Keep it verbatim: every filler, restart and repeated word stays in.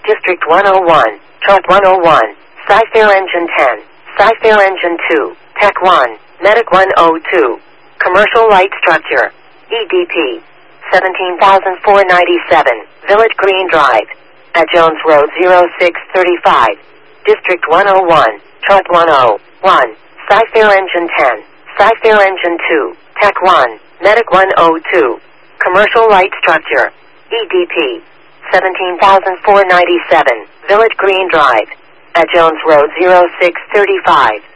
District one oh one, Truck one oh one, Sci-Fair Engine ten, Sci-Fair Engine two, Tech one, Medic one oh two, Commercial Light Structure, E D P, seventeen thousand four hundred ninety-seven, Village Green Drive, at Jones Road zero six thirty-five, District one oh one, Truck one oh one, Sci-Fair Engine ten, Sci-Fair Engine two, Tech one, Medic one oh two, Commercial Light Structure, E D P, seventeen thousand four hundred ninety-seven, Village Green Drive, at Jones Road zero six thirty-five.